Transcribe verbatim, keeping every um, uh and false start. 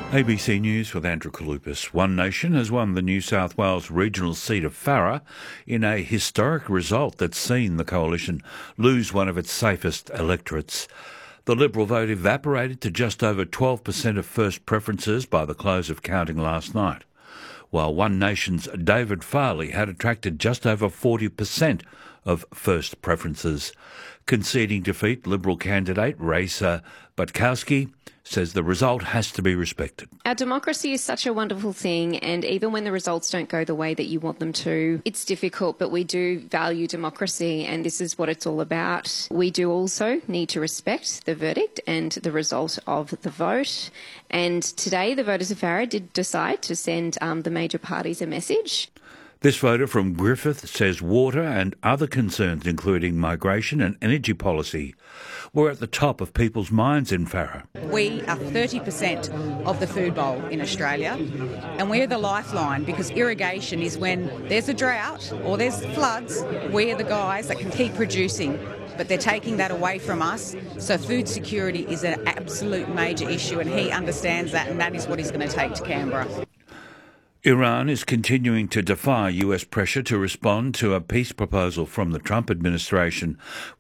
A B C News with Andrew Kalupis. One Nation has won the New South Wales regional seat of Farrer in a historic result that's seen the coalition lose one of its safest electorates. The Liberal vote evaporated to just over twelve percent of first preferences by the close of counting last night, while One Nation's David Farley had attracted just over forty percent of first preferences. Conceding defeat, Liberal candidate Raisa Butkowski says the result has to be respected. Our democracy is such a wonderful thing, and even when the results don't go the way that you want them to, it's difficult, but we do value democracy, and this is what it's all about. We do also need to respect the verdict and the result of the vote, and today the voters of Farrer did decide to send um, the major parties a message. This voter from Griffith says water and other concerns, including migration and energy policy, were at the top of people's minds in Farrer. We are thirty percent of the food bowl in Australia, and we're the lifeline because irrigation is when there's a drought or there's floods, we're the guys that can keep producing. But they're taking that away from us. So food security is an absolute major issue, and he understands that, and that is what he's going to take to Canberra. Iran is continuing to defy U S pressure to respond to a peace proposal from the Trump administration,